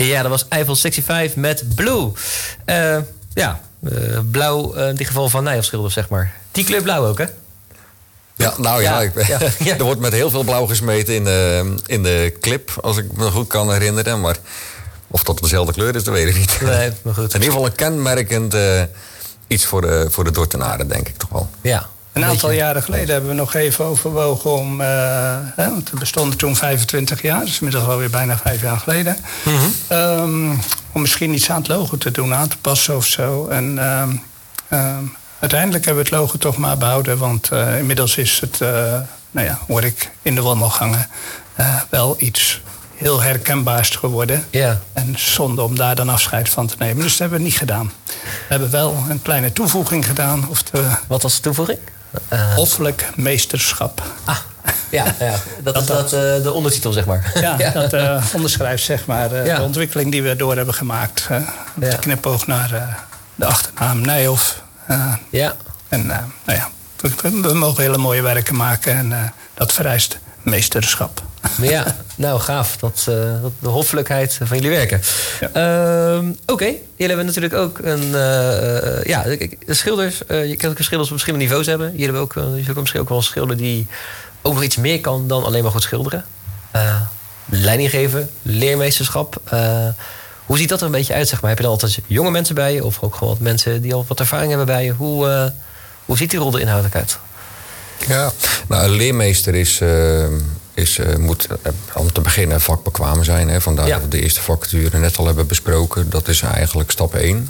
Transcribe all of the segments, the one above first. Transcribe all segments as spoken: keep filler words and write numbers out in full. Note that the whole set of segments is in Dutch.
Ja, dat was Eiffel vijfenzestig met Blue. Uh, ja, uh, blauw uh, in dit geval van Nijhoff schilders, zeg maar. Die kleur blauw ook, hè? Ja, nou ja, ja, ik, ja, ja. Er wordt met heel veel blauw gesmeten in de, in de clip, als ik me goed kan herinneren. Maar of dat dezelfde kleur is, dat weet ik niet. Nee, maar goed. In ieder geval een kenmerkend uh, iets voor de, voor de Dordtenaren, denk ik toch wel. Ja. Een aantal beetje... jaren geleden hebben we nog even overwogen om... Uh, hè, want we bestonden toen vijfentwintig jaar, dus inmiddels alweer bijna vijf jaar geleden. Mm-hmm. Um, om misschien iets aan het logo te doen, aan te passen of zo. En um, um, uiteindelijk hebben we het logo toch maar behouden. Want uh, inmiddels is het, uh, nou ja, hoor ik in de wandelgangen, uh, wel iets heel herkenbaars geworden. Yeah. En zonde om daar dan afscheid van te nemen. Dus dat hebben we niet gedaan. We hebben wel een kleine toevoeging gedaan. Of de, Wat was de toevoeging? Uh, Hoffelijk meesterschap. Ah, ja, ja. Dat, dat is dat, uh, de ondertitel, zeg maar. Ja, ja. Dat uh, onderschrijft zeg maar uh, ja. de ontwikkeling die we door hebben gemaakt. Uh, met ja. de knipoog naar uh, de achternaam Nijhoff. Uh, ja. En uh, nou ja, we, we mogen hele mooie werken maken en uh, dat vereist meesterschap. Ja, nou gaaf. Dat, uh, dat de hoffelijkheid van jullie werken. Ja. Uh, Oké, okay. Jullie hebben natuurlijk ook een... Uh, ja, de schilders. Uh, je kan ook schilders op verschillende niveaus hebben. Jullie hebben ook, uh, jullie hebben misschien ook wel een schilder die ook nog iets meer kan dan alleen maar goed schilderen. Uh, leiding geven, leermeesterschap. Uh, hoe ziet dat er een beetje uit, zeg maar? Heb je dan altijd jonge mensen bij je? Of ook gewoon mensen die al wat ervaring hebben bij je? Hoe, uh, hoe ziet die rol er inhoudelijk uit? Ja, nou, een leermeester is... Uh... Is, uh, moet uh, om te beginnen vakbekwaam zijn. Hè. Vandaar ja. dat we de eerste vacature net al hebben besproken. Dat is eigenlijk stap één.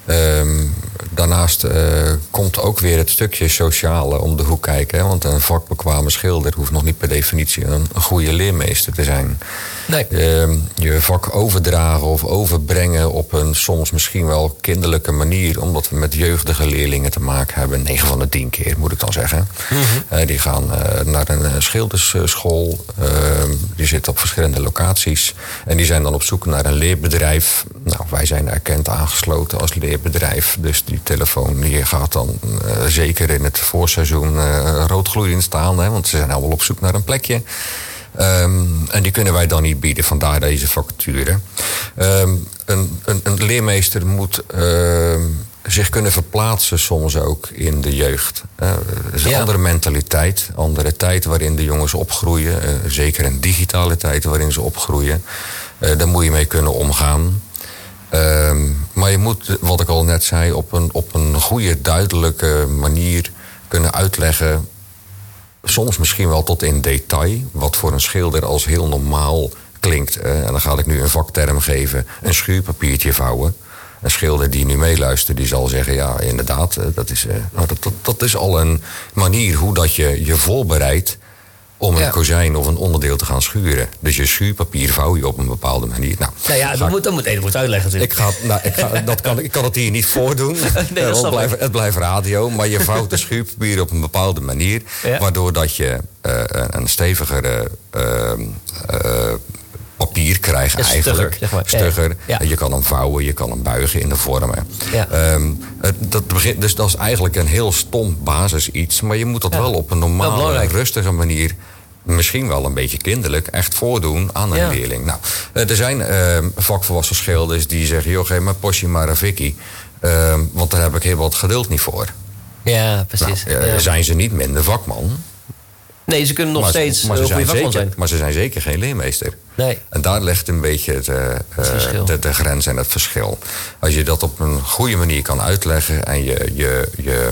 Um, daarnaast uh, komt ook weer het stukje sociale om de hoek kijken. Hè. Want een vakbekwame schilder hoeft nog niet per definitie een, een goede leermeester te zijn. Nee. Um, je vak overdragen of overbrengen op een soms misschien wel kinderlijke manier. Omdat we met jeugdige leerlingen te maken hebben. negen van de tien keer moet ik dan zeggen. Mm-hmm. Uh, die gaan uh, naar een schildersschool. Uh, die zitten op verschillende locaties. En die zijn dan op zoek naar een leerbedrijf. Nou, wij zijn erkend aangesloten als leerbedrijf. Dus die telefoon die gaat dan uh, zeker in het voorseizoen uh, roodgloeiend staan. Hè, want ze zijn allemaal op zoek naar een plekje. Um, en die kunnen wij dan niet bieden, vandaar deze vacature. Um, een, een, een leermeester moet uh, zich kunnen verplaatsen soms ook in de jeugd. Uh, het is een ja. andere mentaliteit, andere tijd waarin de jongens opgroeien. Uh, zeker een digitale tijd waarin ze opgroeien. Uh, daar moet je mee kunnen omgaan. Um, maar je moet, wat ik al net zei, op een, op een goede, duidelijke manier kunnen uitleggen. Soms misschien wel tot in detail, wat voor een schilder als heel normaal klinkt. Uh, en dan ga ik nu een vakterm geven, een schuurpapiertje vouwen. Een schilder die nu meeluistert, die zal zeggen, ja, inderdaad, uh, dat, is, uh, nou, dat, dat, dat is al een manier hoe dat je je voorbereidt om een ja. kozijn of een onderdeel te gaan schuren. Dus je schuurpapier vouw je op een bepaalde manier. Nou, nou ja, dat moet, dat moet je moet uitleggen natuurlijk. Ik, ga, nou, ik, ga, dat kan, ik kan het hier niet voordoen. Nee, uh, het, blijft, het blijft radio, maar je vouwt de schuurpapier op een bepaalde manier. Ja. Waardoor dat je uh, een stevigere uh, uh, papier krijgt ja, eigenlijk. Stugger. Zeg maar. stugger. Ja. Je kan hem vouwen, je kan hem buigen in de vormen. Ja. Um, dat begint, dus dat is eigenlijk een heel stom basis iets. Maar je moet dat ja. wel op een normale, rustige manier, misschien wel een beetje kinderlijk, echt voordoen aan een ja. leerling. Nou, er zijn uh, vakvolwassen schilders die zeggen, joh, geef maar Posje maar een Vicky. Uh, want daar heb ik heel wat geduld niet voor. Ja, precies. Nou, uh, ja. Zijn ze niet minder vakman? Nee, ze kunnen nog maar, steeds maar ze, goede vakman zeker, zijn. Maar ze zijn zeker geen leermeester. Nee. En daar ligt een beetje het, uh, het de, de grens en het verschil. Als je dat op een goede manier kan uitleggen en je, je, je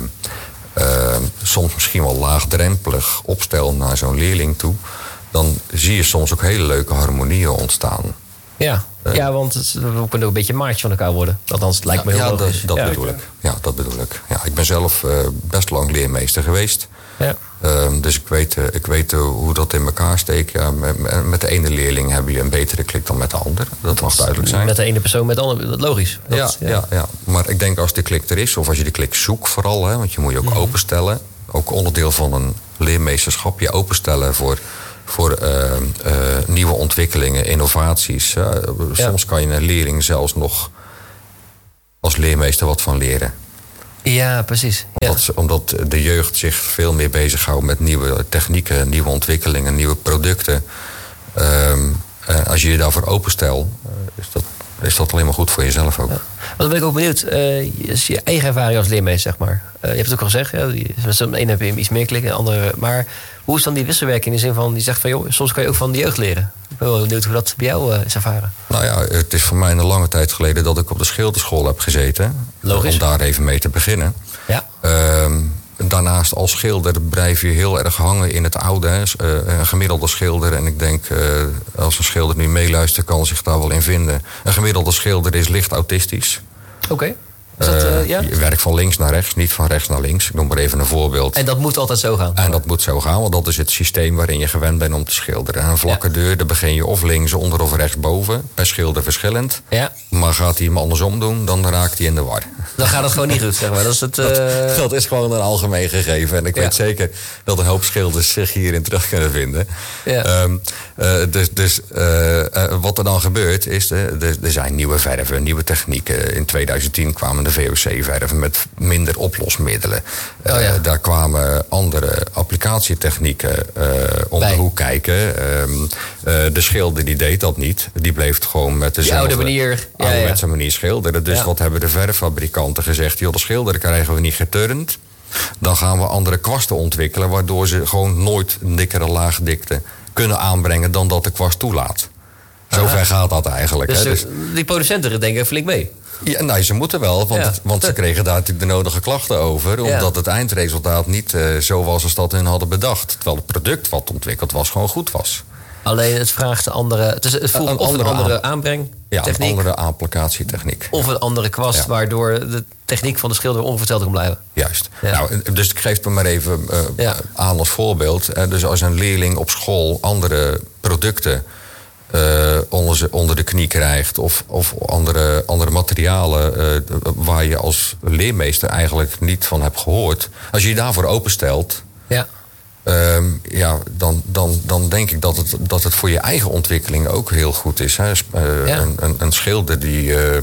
uh, soms misschien wel laagdrempelig opstelt naar zo'n leerling toe, dan zie je soms ook hele leuke harmonieën ontstaan. Ja, uh, ja, want het, we kunnen ook een beetje maatje van elkaar worden. Althans, het lijkt me heel ja, logisch. Dat, dat ja. bedoel ik. Ja, dat bedoel ik. Ja, ik ben zelf uh, best lang leermeester geweest. Ja. Uh, dus ik weet, uh, ik weet uh, hoe dat in elkaar steekt. Ja, met, met de ene leerling heb je een betere klik dan met de ander. Dat mag duidelijk zijn. Met de ene persoon, met de andere, dat is logisch. Dat, ja, ja. Ja, ja, maar ik denk als de klik er is, of als je de klik zoekt vooral, hè, want je moet je ook mm-hmm. openstellen. Ook onderdeel van een leermeesterschap, je openstellen voor, voor uh, uh, nieuwe ontwikkelingen, innovaties. Uh, ja. Soms kan je een leerling zelfs nog als leermeester wat van leren. Ja, precies. Ja. Omdat, omdat de jeugd zich veel meer bezighoudt met nieuwe technieken, nieuwe ontwikkelingen, nieuwe producten. Um, uh, als je je daarvoor openstelt, uh, is dat is dat alleen maar goed voor jezelf ook. Ja. Dan ben ik ook benieuwd. Uh, is je eigen ervaring als leermeester, zeg maar. Uh, je hebt het ook al gezegd. Ja, met de ene heb je iets meer klikken, de andere. Maar hoe is dan die wisselwerking in de zin van, die zegt van, joh, soms kan je ook van de jeugd leren. Ik ben wel benieuwd hoe dat bij jou uh, is ervaren. Nou ja, het is voor mij een lange tijd geleden dat ik op de schilderschool heb gezeten. Logisch. Om daar even mee te beginnen. Ja. Uh, Daarnaast als schilder blijf je heel erg hangen in het oude. Hè. Uh, een gemiddelde schilder, en ik denk uh, als een schilder nu meeluistert, kan zich daar wel in vinden. Een gemiddelde schilder is licht autistisch. Oké. Okay. Is dat, uh, ja? Je werkt van links naar rechts, niet van rechts naar links. Ik noem maar even een voorbeeld. En dat moet altijd zo gaan? En dat moet zo gaan, want dat is het systeem waarin je gewend bent om te schilderen. En een vlakke ja. deur, daar begin je of links, onder of rechts boven. Per schilder verschillend. Ja. Maar gaat hij hem andersom doen, dan raakt hij in de war. Dan gaat het gewoon niet goed, zeg maar. Dat is, het, uh... dat, dat is gewoon een algemeen gegeven. En ik ja. weet zeker dat een hoop schilders zich hierin terug kunnen vinden. Ja. Um, uh, dus dus uh, uh, wat er dan gebeurt is, uh, er, er zijn nieuwe verven, nieuwe technieken. In tweeduizend tien kwamen de V O C-verven met minder oplosmiddelen. Uh, oh ja. Daar kwamen andere applicatietechnieken uh, om Bij. de hoek kijken. Um, uh, de schilder die deed dat niet. Die bleef gewoon met dezelfde oude manier, ja, ouderwetse ja. manier schilderen. Dus ja. wat hebben de verffabrikanten gezegd? Joh, de schilder krijgen we niet geturnd. Dan gaan we andere kwasten ontwikkelen, waardoor ze gewoon nooit een dikkere laagdikte kunnen aanbrengen dan dat de kwast toelaat. Zover gaat dat eigenlijk. Dus, hè? Dus die producenten denken flink mee. Ja, nou, ze moeten wel, want, ja. het, want ze kregen daar natuurlijk de nodige klachten over. Omdat ja. het eindresultaat niet uh, zo was als dat hun hadden bedacht. Terwijl het product wat ontwikkeld was gewoon goed was. Alleen het vraagt een andere, het, is, het voelt een, of andere, een andere aanbreng. Ja, techniek, een andere applicatietechniek. Of een andere kwast, ja. waardoor de techniek van de schilder onverteld kan blijven. Juist. Ja. Nou, dus ik geef het maar even uh, ja. aan als voorbeeld. Dus als een leerling op school andere producten Uh, onder, ze, onder de knie krijgt, of, of andere, andere materialen uh, waar je als leermeester eigenlijk niet van hebt gehoord. Als je je daarvoor openstelt, ja. Uh, ja, dan, dan, dan denk ik dat het, dat het voor je eigen ontwikkeling ook heel goed is. Hè? Uh, ja. een, een, een schilder die uh,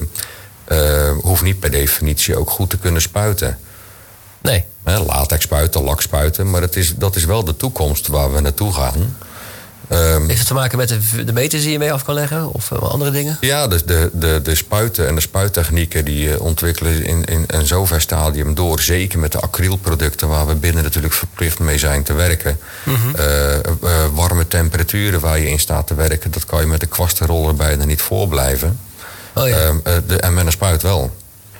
uh, hoeft niet per definitie ook goed te kunnen spuiten. Nee. Uh, latex spuiten, lak spuiten, maar het is, dat is wel de toekomst waar we naartoe gaan. Um, Heeft het te maken met de, de meters die je mee af kan leggen? Of uh, andere dingen? Ja, dus de, de, de spuiten en de spuittechnieken die uh, ontwikkelen in, in een zover stadium door. Zeker met de acrylproducten waar we binnen natuurlijk verplicht mee zijn te werken. Mm-hmm. uh, uh, warme temperaturen waar je in staat te werken. Dat kan je met de kwastenroller bijna niet voorblijven. Oh ja. um, uh, de, en met een spuit wel.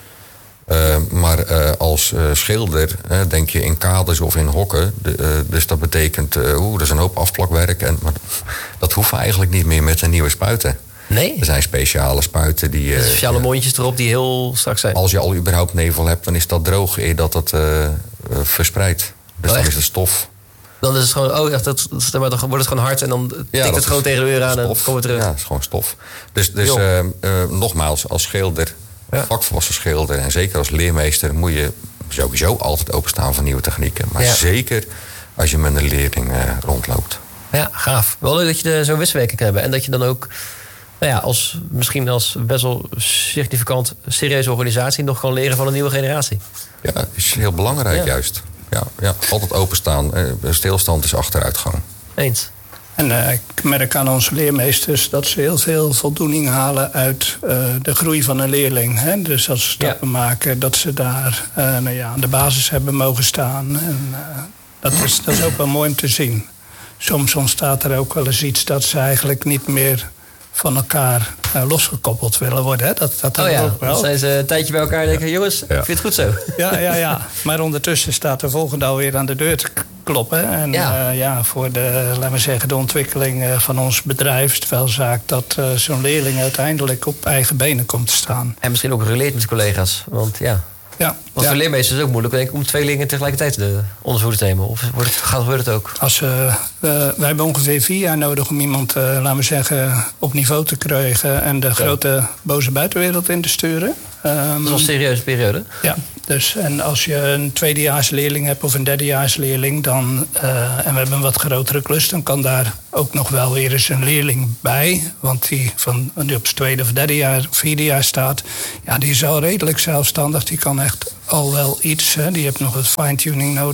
Uh, maar uh, als uh, schilder uh, denk je in kaders of in hokken. De, uh, dus dat betekent, uh, oeh, er is een hoop afplakwerk. En, maar dat hoeft eigenlijk niet meer met een nieuwe spuiten. Nee? Er zijn speciale spuiten die... Uh, speciale mondjes erop die heel strak zijn. Als je al überhaupt nevel hebt, dan is dat droog eer dat het uh, uh, verspreidt. Dus oh, dan is het stof. Dan is het gewoon, oh, dat, dat, maar dan wordt het gewoon hard en dan ja, tikt het gewoon tegen de uur aan en dan komen we terug. Ja, het is gewoon stof. Dus, dus uh, uh, nogmaals, als schilder... Ja. Vakvolwassen schilder en zeker als leermeester moet je sowieso altijd openstaan voor nieuwe technieken. Maar ja. zeker als je met een leerling uh, rondloopt. Ja, gaaf. Wel leuk dat je zo'n wisselwerking kan hebben. En dat je dan ook, nou ja, als, misschien als best wel significant serieuze organisatie nog kan leren van een nieuwe generatie. Ja, dat is heel belangrijk ja. juist. Ja, ja, altijd openstaan. Stilstand is achteruitgang. Eens. En uh, ik merk aan onze leermeesters dat ze heel veel voldoening halen uit uh, de groei van een leerling. Hè? Dus als ze stappen ja. maken, dat ze daar uh, nou ja, aan de basis hebben mogen staan. En, uh, dat, is, dat is ook wel mooi om te zien. Soms ontstaat er ook wel eens iets dat ze eigenlijk niet meer van elkaar uh, losgekoppeld willen worden. Hè? Dat, dat oh ja, ook wel. Dan zijn ze een tijdje bij elkaar en denken, jongens, ja. ik vind het goed zo. Ja, ja, ja. Maar ondertussen staat de volgende alweer aan de deur te kloppen. En ja. Uh, ja, voor de, laten we zeggen, de ontwikkeling uh, van ons bedrijf is het wel zaak dat uh, zo'n leerling uiteindelijk op eigen benen komt te staan. En misschien ook relateerd met collega's. Want ja, ja want ja. voor leermeesters is het ook moeilijk denk ik, om twee leerlingen tegelijkertijd de onderzoek te nemen. Of wordt het, gaat wordt het ook? Als, uh, uh, wij hebben ongeveer vier jaar nodig om iemand, uh, laten we zeggen, op niveau te krijgen en de ja. grote boze buitenwereld in te sturen. Um, dat is een serieuze periode. Ja, dus en als je een tweedejaarsleerling hebt of een derdejaarsleerling, dan, uh, en we hebben een wat grotere klus, dan kan daar ook nog wel weer eens een leerling bij. Want die van die op zijn tweede of derde jaar, vierde jaar staat, ja, die is al redelijk zelfstandig. Die kan echt al wel iets. Hè. Die heeft nog wat fine-tuning nodig.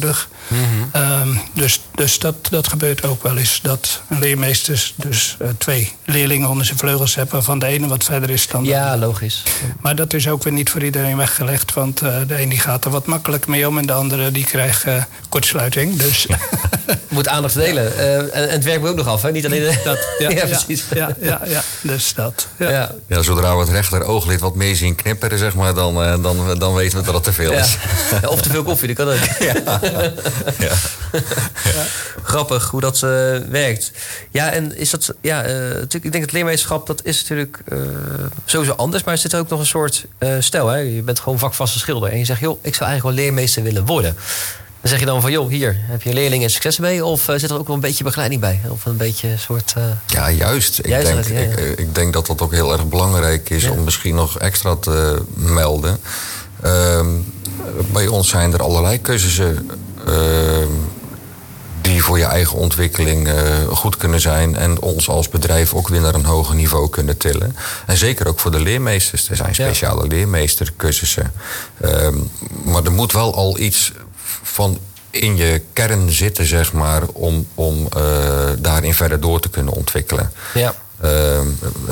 Mm-hmm. Um, dus dus dat, dat gebeurt ook wel eens. Dat een leermeester dus uh, twee leerlingen onder zijn vleugels heeft, waarvan de ene wat verder is dan de Ja, andere. logisch. Maar dat is ook weer niet voor iedereen weggelegd. Want uh, de een die gaat er wat makkelijk mee om en de andere die krijgt uh, kortsluiting. Dus ja. Moet aandacht delen. Uh, en, en het werk moet ook nog af, hè? Niet alleen de... dat. Ja, ja, ja, precies. Ja, ja, ja, dus dat. Ja. Ja. Ja, zodra we het rechteroog wat meer zien knipperen, zeg maar, dan, uh, dan, dan weten we dat het te veel is. Ja. Of te veel koffie, dat kan ook. Ja. Ja. Ja. Grappig hoe dat uh, werkt. Ja, en is dat... Ja, uh, natuurlijk, ik denk het leermeesterschap, dat is natuurlijk uh, sowieso anders. Maar er zit ook nog een soort uh, stel, hè? Je bent gewoon vakvaste schilder. En je zegt, joh, ik zou eigenlijk wel leermeester willen worden. Dan zeg je dan van, joh, hier, heb je leerlingen en succes mee? Of uh, zit er ook wel een beetje begeleiding bij? Of een beetje een soort... Uh... Ja, juist. Ik, juist denk, ja, ja. Ik, ik denk dat dat ook heel erg belangrijk is ja. om misschien nog extra te melden. Uh, bij ons zijn er allerlei cursussen uh, die voor je eigen ontwikkeling uh, goed kunnen zijn en ons als bedrijf ook weer naar een hoger niveau kunnen tillen. En zeker ook voor de leermeesters. Er zijn speciale ja. leermeestercursussen. Uh, maar er moet wel al iets van in je kern zitten, zeg maar, om, om uh, daarin verder door te kunnen ontwikkelen. Ja. Uh,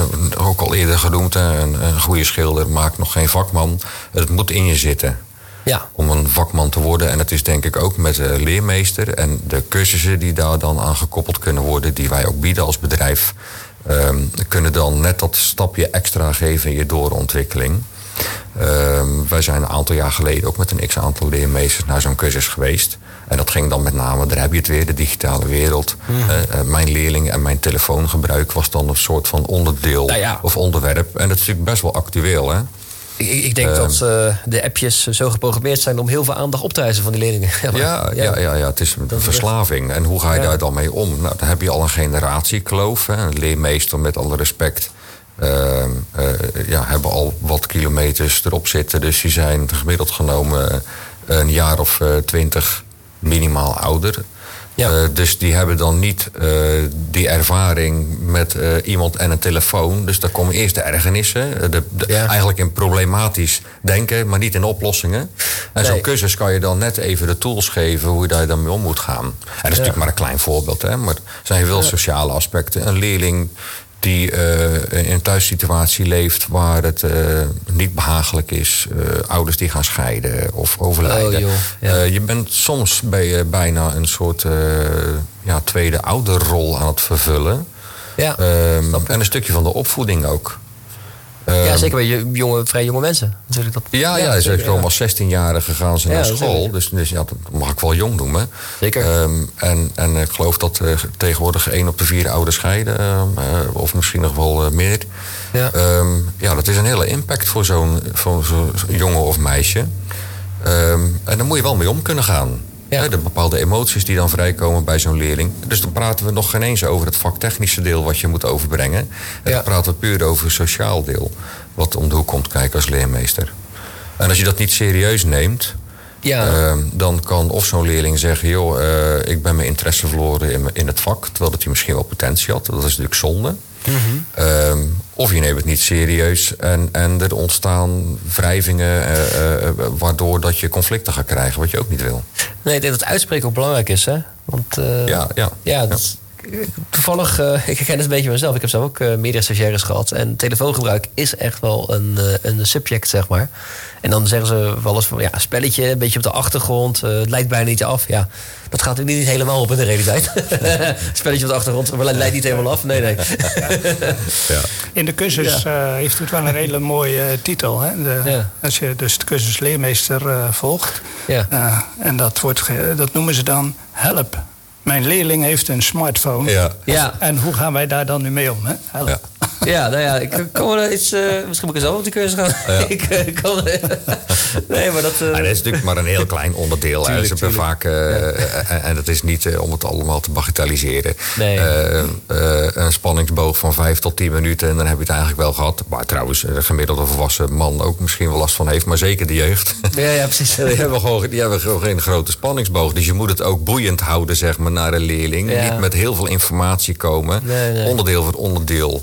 ook al eerder genoemd, een, een goede schilder maakt nog geen vakman. Het moet in je zitten. Ja. Om een vakman te worden. En het is denk ik ook met de leermeester en de cursussen die daar dan aan gekoppeld kunnen worden, die wij ook bieden als bedrijf, uh, kunnen dan net dat stapje extra geven in je doorontwikkeling. Uh, wij zijn een aantal jaar geleden ook met een x-aantal leermeesters naar zo'n cursus geweest. En dat ging dan met name, daar heb je het weer, de digitale wereld. Mm. Uh, uh, mijn leerling en mijn telefoongebruik was dan een soort van onderdeel nou ja. of onderwerp. En dat is natuurlijk best wel actueel, hè? Ik, ik denk uh, dat uh, de appjes zo geprogrammeerd zijn om heel veel aandacht op te eisen van die leerlingen. Ja, ja, ja, ja, ja, het is een verslaving. En hoe ga je ja. daar dan mee om? Nou, dan heb je al een generatiekloof. Hè? Een leermeester, met alle respect, Uh, uh, ja, hebben al wat kilometers erop zitten. Dus die zijn gemiddeld genomen een jaar of uh, twintig minimaal ouder. Ja. Uh, dus die hebben dan niet uh, die ervaring met uh, iemand en een telefoon. Dus daar komen eerst de ergernissen. De, de, ja. Eigenlijk in problematisch denken, maar niet in oplossingen. En nee. zo'n cursus kan je dan net even de tools geven hoe je daar dan mee om moet gaan. En dat is ja. natuurlijk maar een klein voorbeeld, hè, maar er zijn veel ja. sociale aspecten. Een leerling die uh, in een thuissituatie leeft waar het uh, niet behagelijk is. Uh, ouders die gaan scheiden of overlijden. Oh, ja. uh, je bent soms ben je bijna een soort uh, ja, tweede ouderrol aan het vervullen. Ja, um, en een stukje van de opvoeding ook. Ja, zeker bij jonge, vrij jonge mensen. Natuurlijk dat, ja, ja, ja, ze komen als zestienjarige gaan ze ja, naar school. Dus, dus ja, dat mag ik wel jong noemen. Zeker. Um, en, en ik geloof dat uh, tegenwoordig één op de vier ouders scheiden. Uh, of misschien nog wel uh, meer. Ja. Um, ja, dat is een hele impact voor zo'n, voor zo'n jongen of meisje. Um, en daar moet je wel mee om kunnen gaan. Ja. De bepaalde emoties die dan vrijkomen bij zo'n leerling. Dus dan praten we nog geen eens over het vaktechnische deel wat je moet overbrengen. En ja. dan praten we puur over het sociaal deel. Wat om de hoek komt kijken als leermeester. En als je dat niet serieus neemt, ja. uh, dan kan of zo'n leerling zeggen, joh, uh, ik ben mijn interesse verloren in, in het vak. Terwijl dat hij misschien wel potentie had. Dat is natuurlijk zonde. Mm-hmm. Um, of je neemt het niet serieus en, en er ontstaan wrijvingen uh, uh, waardoor dat je conflicten gaat krijgen, wat je ook niet wil. Nee, ik denk dat uitspreken ook belangrijk is, hè? Want uh, ja, ja, ja, dat, ja. toevallig, uh, ik herken het een beetje mezelf. Ik heb zelf ook uh, meerdere stagiaires gehad. En telefoongebruik is echt wel een, uh, een subject, zeg maar. En dan zeggen ze wel eens van, ja, een spelletje, een beetje op de achtergrond. Uh, het leidt bijna niet af. Ja, dat gaat natuurlijk niet helemaal op in de realiteit. Spelletje op de achtergrond, maar leidt niet helemaal af. Nee, nee. Ja. In de cursus ja. uh, heeft het wel een hele mooie uh, titel. Hè? De, ja. Als je dus de cursus leermeester uh, volgt. Ja. Uh, en dat, wordt ge, dat noemen ze dan help. Mijn leerling heeft een smartphone. Ja. Ja. En hoe gaan wij daar dan nu mee om? Hè? Help. Ja. Ja, nou ja, ik kan wel iets. Uh, misschien moet ik zelf op die cursus gaan. Ja. ik, uh, kan, nee, maar dat. Uh... Ja, dat is natuurlijk maar een heel klein onderdeel. Tuurlijk, tuurlijk. Vaak, uh, ja. en, en dat is niet uh, om het allemaal te bagatelliseren. Nee. Uh, uh, een spanningsboog van vijf tot tien minuten en dan heb je het eigenlijk wel gehad. Maar trouwens, een gemiddelde volwassen man ook misschien wel last van heeft, maar zeker de jeugd. Ja, ja, precies. Die hebben gewoon, die hebben gewoon geen grote spanningsboog. Dus je moet het ook boeiend houden, zeg maar, naar een leerling. Ja. Niet met heel veel informatie komen. Nee, nee. Onderdeel voor onderdeel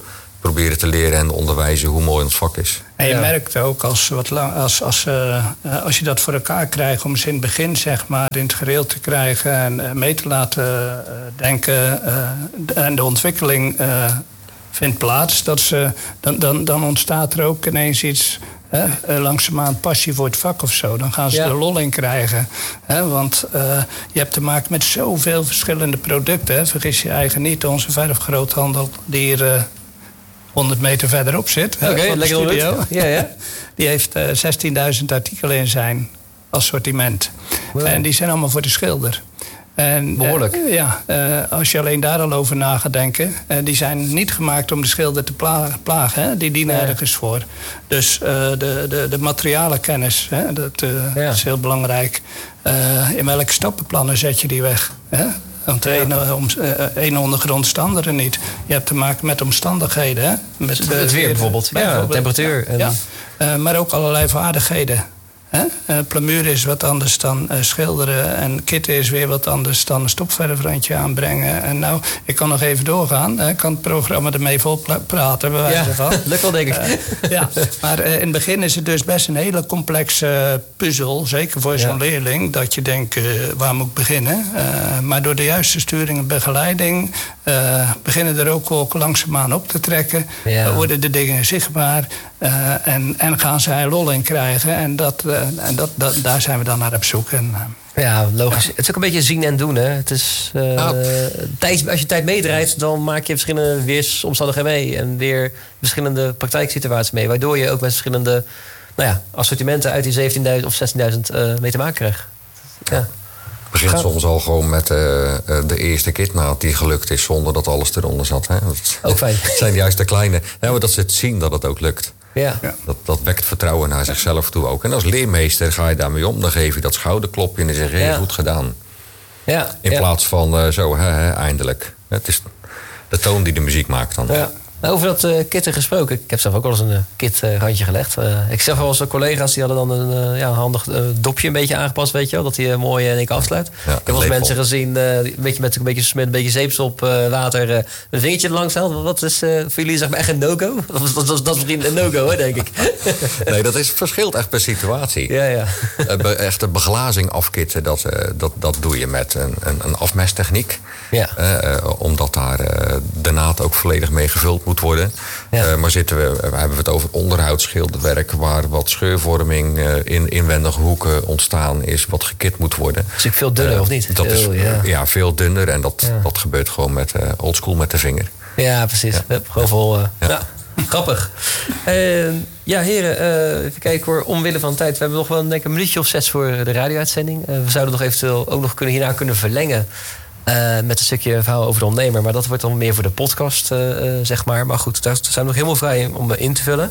proberen te leren en onderwijzen hoe mooi ons vak is. En je Ja. merkt merkt ook als, wat lang, als, als, uh, als je dat voor elkaar krijgt om ze in het begin zeg maar, in het gereel te krijgen en uh, mee te laten uh, denken uh, en de ontwikkeling uh, vindt plaats, dat ze, dan, dan, dan ontstaat er ook ineens iets. Hè, langzaamaan passie voor het vak of zo. Dan gaan ze Ja. er lol in krijgen. Hè, want uh, je hebt te maken met zoveel verschillende producten. Hè. Vergis je eigen niet. Onze verfgroothandel die hier uh, honderd meter verderop zit. Oké, okay, lekker studio. Ja, ja. Die heeft uh, zestienduizend artikelen in zijn assortiment. Wow. En die zijn allemaal voor de schilder. En, Behoorlijk. Uh, ja, uh, als je alleen daar al over na gaat denken. Uh, die zijn niet gemaakt om de schilder te pla- plagen. Hè? Die dienen ja. ergens voor. Dus uh, de, de, de materialenkennis, hè? Dat, uh, ja. is heel belangrijk. Uh, in welke stappenplannen zet je die weg? Hè? Want de ene, om, uh, ene ondergrond de andere niet. Je hebt te maken met omstandigheden. Hè? Met, uh, het weer bijvoorbeeld. bijvoorbeeld. Ja, temperatuur. Ja, en... ja. Uh, maar ook allerlei vaardigheden. Uh, plamuur is wat anders dan uh, schilderen. En kitten is weer wat anders dan een stopverfrandje aanbrengen. En nou, ik kan nog even doorgaan. Ik kan het programma ermee vol praten. Bij wijze ja, van. lukt wel, denk ik. Uh, ja, maar uh, in het begin is het dus best een hele complexe puzzel. Zeker voor zo'n ja. leerling. Dat je denkt, uh, waar moet ik beginnen? Uh, maar door de juiste sturing en begeleiding... Uh, beginnen er ook, ook langzaamaan op te trekken. Ja. Uh, worden de dingen zichtbaar. Uh, en, en gaan ze er lol in krijgen. En, dat, uh, en dat, dat, daar zijn we dan naar op zoek. En, uh, ja, logisch. Ja. Het is ook een beetje zien en doen. Hè? Het is, uh, ah. tijd, als je tijd meedraait, dan maak je verschillende weersomstandigheden mee. En weer verschillende praktijksituaties mee. Waardoor je ook met verschillende nou ja, assortimenten uit die zeventienduizend of zestienduizend uh, mee te maken krijgt. Ja. Het begint soms al gewoon met uh, de eerste kitmaat die gelukt is zonder dat alles eronder zat. Hè? Dat, ook fijn. Het zijn juist de kleine. Ja, maar dat ze het zien dat het ook lukt. Ja. Dat, dat wekt vertrouwen naar zichzelf toe ook. En als leermeester ga je daarmee om. Dan geef je dat schouderklopje en dan zeg je, ja. goed gedaan. Ja. In ja. plaats van uh, zo, hè, hè, eindelijk. Het is de toon die de muziek maakt dan. Ja. Nou, over dat uh, kitten gesproken. Ik heb zelf ook wel eens een uh, kit-randje uh, gelegd. Uh, ik zeg wel eens collega's die hadden dan een uh, ja, handig uh, dopje een beetje aangepast, weet je wel. Dat hij uh, mooi in één keer afsluit. Ja, ik heb wel eens mensen gezien, uh, een beetje met een beetje, met een beetje zeepsop, uh, water, uh, een vingertje er langs haalt. Wat is uh, voor jullie zeg maar echt een no-go? Dat, dat, dat, dat is misschien een no-go, hè, denk ik. Nee, dat is, verschilt echt per situatie. Ja, ja. Uh, be, echt de beglazing afkitten, dat, uh, dat, dat doe je met een, een, een afmesttechniek. Ja. Uh, uh, omdat daar uh, de naad ook volledig mee gevuld moet worden. Ja. Uh, maar zitten we, we hebben het over onderhoudsschilderwerk waar wat scheurvorming uh, in inwendige hoeken ontstaan is, wat gekit moet worden. Is ik veel dunner uh, of niet? Dat veel, is ja. ja, veel dunner en dat, ja. dat gebeurt gewoon met uh, oldschool met de vinger. Ja, precies. Ja. Gewoon vol. Uh, ja. Ja. Grappig. Uh, ja, heren, uh, even kijken hoor, omwille van de tijd. We hebben nog wel denk ik, een minuutje of zes voor de radio-uitzending. Uh, we zouden nog eventueel ook nog kunnen, hierna kunnen verlengen. Uh, met een stukje verhaal over de ondernemer. Maar dat wordt dan meer voor de podcast, uh, uh, zeg maar. Maar goed, daar zijn we nog helemaal vrij om in te vullen.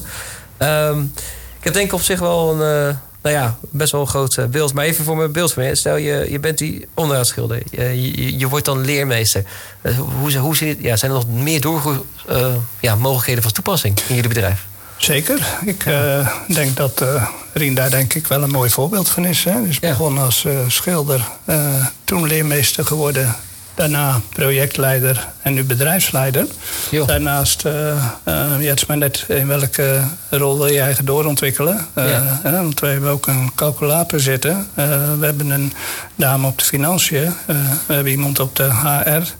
Um, ik heb denk ik op zich wel een, uh, nou ja, best wel een groot uh, beeld. Maar even voor mijn beeld van je. Stel, je, je bent die onderhoudsschilder. Je, je, je wordt dan leermeester. Uh, hoe, hoe zit het? Ja, zijn er nog meer door, uh, ja, mogelijkheden van toepassing in jullie bedrijf? Zeker. Ik uh, denk dat uh, Rien daar denk ik wel een mooi voorbeeld van is. Hè. Dus begon ja. als uh, schilder, uh, toen leermeester geworden. Daarna projectleider en nu bedrijfsleider. Jo. Daarnaast, uh, uh, je hebt maar net in welke rol wil je eigen doorontwikkelen. Uh, ja. uh, want wij hebben ook een calculator zitten. Uh, we hebben een dame op de financiën. Uh, we hebben iemand op de H R. Uh,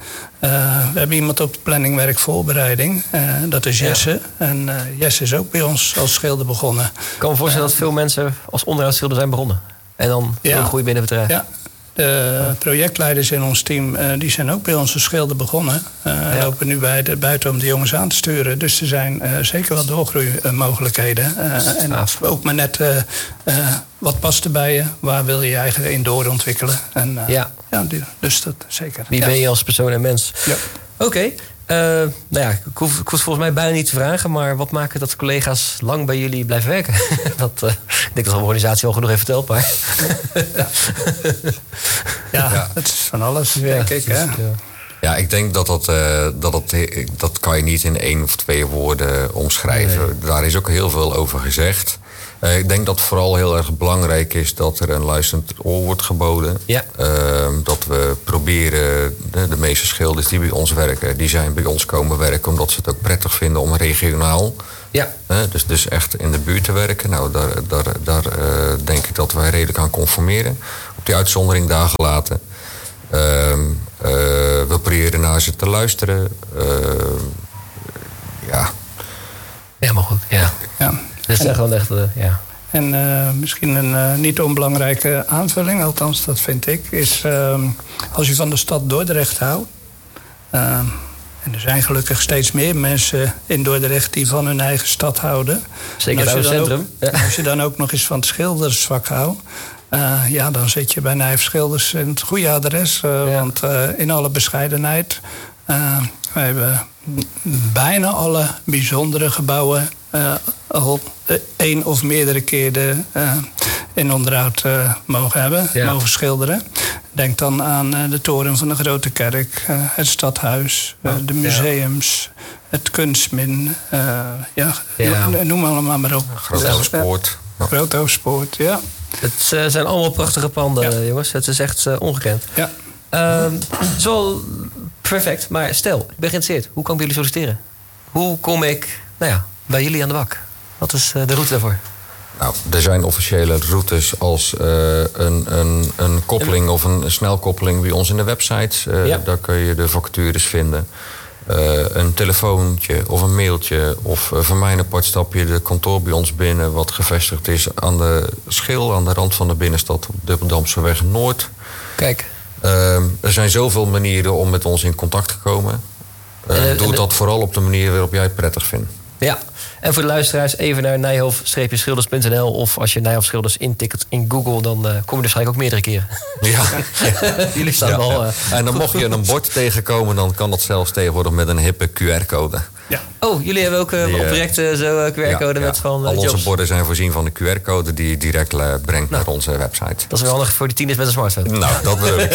we hebben iemand op de planningwerkvoorbereiding. Uh, dat is Jesse. Ja. En uh, Jesse is ook bij ons als schilder begonnen. Ik kan me voorstellen uh, dat veel mensen als onderhoudsschilder zijn begonnen. En dan ja. heel groei binnen het bedrijf. Ja. De projectleiders in ons team uh, die zijn ook bij onze schilder begonnen. Uh, ja. Lopen nu bij de, buiten om de jongens aan te sturen. Dus er zijn uh, zeker wel doorgroeimogelijkheden. Uh, en Af. ook maar net uh, uh, wat past er bij je? Waar wil je je eigen in doorontwikkelen? En, uh, ja. ja, dus dat zeker. Wie ja. ben je als persoon en mens? Ja. Oké. Okay. Uh, nou ja, ik hoef, ik hoef volgens mij bijna niet te vragen, maar wat maakt het dat collega's lang bij jullie blijven werken? dat, uh, ik denk dat de organisatie al genoeg heeft verteld, maar. ja. ja, ja, het is van alles, denk ja, ik. Hè? Ja. Ja, ik denk dat dat, uh, dat, dat, dat kan je niet in één of twee woorden omschrijven. Nee. Daar is ook heel veel over gezegd. Uh, ik denk dat het vooral heel erg belangrijk is dat er een luisterend oor wordt geboden. Ja. Uh, dat we proberen, de, de meeste schilders die bij ons werken, die zijn bij ons komen werken omdat ze het ook prettig vinden om regionaal, ja. uh, dus, dus echt in de buurt te werken. Nou, daar, daar, daar uh, denk ik dat wij redelijk aan conformeren. Op die uitzondering daar gelaten. Uh, uh, we proberen naar ze te luisteren. Uh, ja. Ja, maar goed, ja. ja. Dat is gewoon echt, uh, ja. En uh, misschien een uh, niet onbelangrijke aanvulling, althans dat vind ik, is uh, als je van de stad Dordrecht houdt. Uh, en er zijn gelukkig steeds meer mensen in Dordrecht die van hun eigen stad houden. Zeker het oude centrum. Ook, ja. Als je dan ook nog eens van het schildersvak houdt, uh, ja, dan zit je bij Nijhoff Schilders in het goede adres. Uh, ja. Want uh, in alle bescheidenheid, uh, wij hebben bijna alle bijzondere gebouwen Uh, al uh, één of meerdere keren uh, in onderhoud uh, mogen hebben, ja. mogen schilderen. Denk dan aan uh, de toren van de Grote Kerk, uh, het stadhuis, uh, de museums, ja. het kunstmin. Uh, ja, ja. Noem allemaal maar op. Groothoofdspoort. Ja. Groothoofdspoort, ja. Het uh, zijn allemaal prachtige panden, ja. jongens. Het is echt uh, ongekend. Ja. Uh, het is wel perfect, maar stel, ik ben geïnteresseerd. Hoe kan ik bij jullie solliciteren? Hoe kom ik, nou ja, bij jullie aan de bak? Wat is de route daarvoor? Nou, er zijn officiële routes als uh, een, een, een koppeling of een snelkoppeling bij ons in de website. Uh, ja. Daar kun je de vacatures vinden. Uh, een telefoontje of een mailtje. Of uh, van mijn apart stap je de kantoor bij ons binnen, wat gevestigd is aan de Schil, aan de rand van de binnenstad op Dubbeldamseweg Noord. Kijk. Uh, er zijn zoveel manieren om met ons in contact te komen. Uh, uh, doe de... dat vooral op de manier waarop jij het prettig vindt. Ja, en voor de luisteraars even naar nijhoff schilders punt n l... of als je Nijhoff Schilders intikt in Google, dan uh, kom je er waarschijnlijk ook meerdere keren. Ja. Jullie staan ja, wel... Uh, ja. En dan mocht je een bord tegenkomen, dan kan dat zelfs tegenwoordig met een hippe Q R-code. Ja. Oh, jullie hebben ook uh, die, uh, op projecten zo uh, Q R-code ja, met ja. van uh, Al onze jobs. borden zijn voorzien van de Q R-code die je direct uh, brengt nou, naar onze website. Dat is wel handig voor die tieners met een smartphone. Nou, dat wil ik.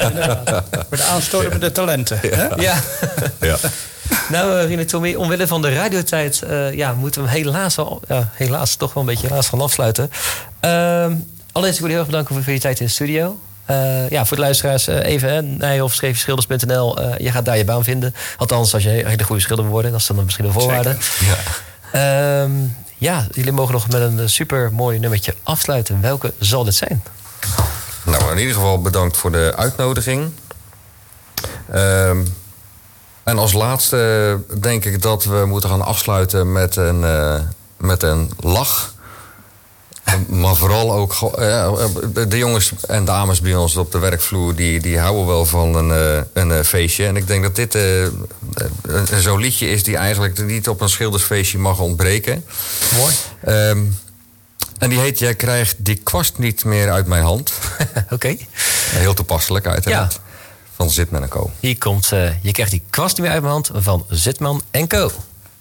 Voor de aanstormende ja. talenten. Ja. Hè? Ja. ja. Nou, uh, Rine Tommy, omwille van de radiotijd uh, ja, moeten we hem helaas, al, uh, helaas toch wel een beetje helaas gaan afsluiten. Uh, allereerst ik wil je heel erg bedanken voor je tijd in de studio. Uh, ja, voor de luisteraars uh, even, nijhoff schilders punt n l. Uh, je gaat daar je baan vinden. Althans, als je een hele goede schilder wil worden. Dat is dan misschien een voorwaarde. Ja. Uh, ja, jullie mogen nog met een super mooi nummertje afsluiten. Welke zal dit zijn? Nou, in ieder geval bedankt voor de uitnodiging. Uh, En als laatste denk ik dat we moeten gaan afsluiten met een, uh, met een lach. Maar vooral ook uh, de jongens en dames bij ons op de werkvloer, die, die houden wel van een, uh, een feestje. En ik denk dat dit uh, zo'n liedje is die eigenlijk niet op een schildersfeestje mag ontbreken. Mooi. Um, en die heet Jij krijgt die kwast niet meer uit mijn hand. Oké. Okay. Heel toepasselijk uiteraard. Ja. Van Zitman en Co. Hier komt, uh, je krijgt die kwast niet meer uit mijn hand van Zitman en Co.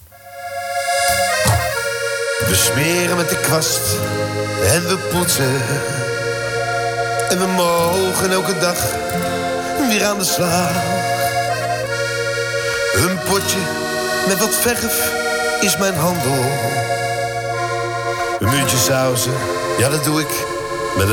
We smeren met de kwast en we poetsen. En we mogen elke dag weer aan de slag. Een potje met wat verf is mijn handel. Een muurtje sausen, ja dat doe ik